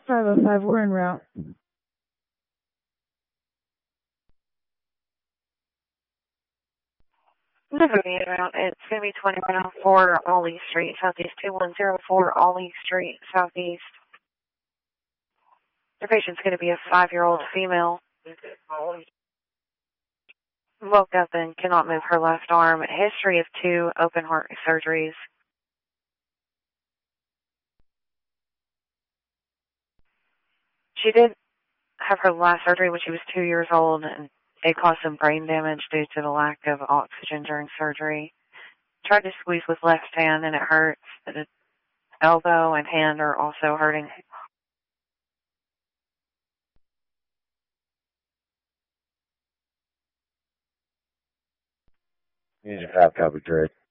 505, we're en route. Navigating route, it's going to be 2104 Ollie Street, Southeast 2104 Ollie Street, Southeast. Your patient's going to be a 5-year-old female. Woke up and cannot move her left arm. History of 2 open heart surgeries. She did have her last surgery when she was 2 years old, and it caused some brain damage due to the lack of oxygen during surgery. Tried to squeeze with left hand and it hurts. The elbow and hand are also hurting. Unit 5, copy, Trey.